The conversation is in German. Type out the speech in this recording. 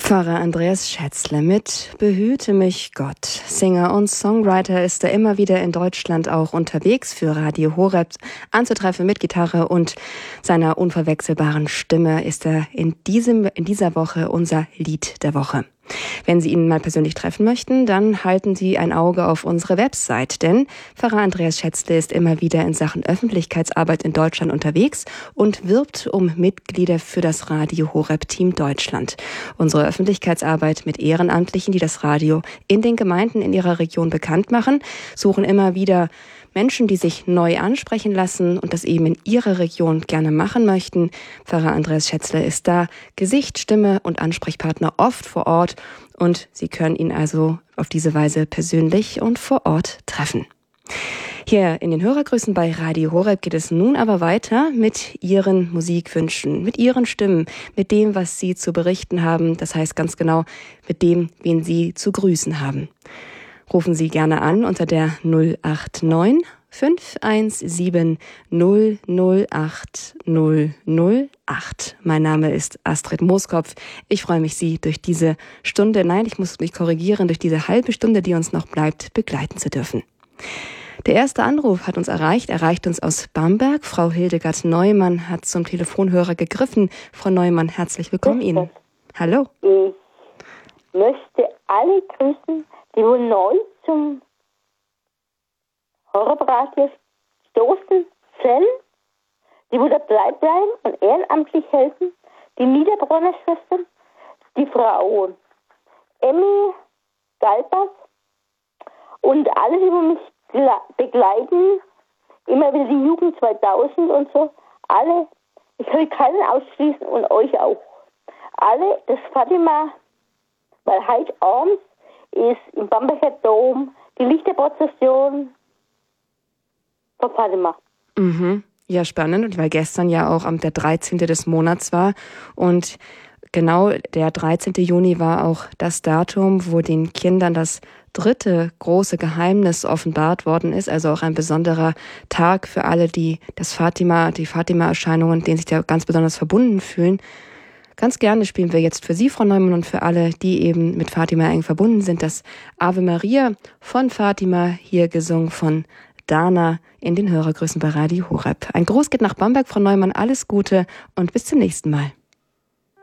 Pfarrer Andreas Schätzle mit Behüte mich Gott. Singer und Songwriter ist er immer wieder in Deutschland auch unterwegs für Radio Horeb anzutreffen mit Gitarre und seiner unverwechselbaren Stimme ist er in dieser Woche unser Lied der Woche. Wenn Sie ihn mal persönlich treffen möchten, dann halten Sie ein Auge auf unsere Website, denn Pfarrer Andreas Schätzle ist immer wieder in Sachen Öffentlichkeitsarbeit in Deutschland unterwegs und wirbt um Mitglieder für das Radio Horeb Team Deutschland. Unsere Öffentlichkeitsarbeit mit Ehrenamtlichen, die das Radio in den Gemeinden in ihrer Region bekannt machen, suchen immer wieder Menschen, die sich neu ansprechen lassen und das eben in ihrer Region gerne machen möchten. Pfarrer Andreas Schätzle ist da Gesicht, Stimme und Ansprechpartner oft vor Ort und Sie können ihn also auf diese Weise persönlich und vor Ort treffen. Hier in den Hörergrüßen bei Radio Horeb geht es nun aber weiter mit Ihren Musikwünschen, mit Ihren Stimmen, mit dem, was Sie zu berichten haben. Das heißt ganz genau mit dem, wen Sie zu grüßen haben. Rufen Sie gerne an unter der 089 517 008 008. Mein Name ist Astrid Mooskopf. Ich freue mich, Sie durch diese Stunde, ich muss mich korrigieren, durch diese halbe Stunde, die uns noch bleibt, begleiten zu dürfen. Der erste Anruf hat uns erreicht uns aus Bamberg. Frau Hildegard Neumann hat zum Telefonhörer gegriffen. Frau Neumann, herzlich willkommen Ihnen. Hallo. Ich möchte alle grüßen, die wohl neu zum Horeb-Radio stoßen sind, die wohl dabei bleiben und ehrenamtlich helfen, die Niederbronner Schwestern, die Frau Emmy Galbers und alle, die mich begleiten, immer wieder die Jugend 2000 und so, alle, ich will keinen ausschließen und euch auch. Alle, das Fatima, weil heute abends ist im Bamberger Dom die Lichterprozession von Fatima. Mhm. Ja, spannend. Und weil gestern ja auch der 13. des Monats war und genau der 13. Juni war auch das Datum, wo den Kindern das dritte große Geheimnis offenbart worden ist. Also auch ein besonderer Tag für alle, die die Fatima-Erscheinungen, denen sich da ganz besonders verbunden fühlen. Ganz gerne spielen wir jetzt für Sie, Frau Neumann, und für alle, die eben mit Fatima eng verbunden sind, das Ave Maria von Fatima, hier gesungen von Dana in den Hörergrüßen bei Radio Horeb. Ein Gruß geht nach Bamberg, Frau Neumann, alles Gute und bis zum nächsten Mal.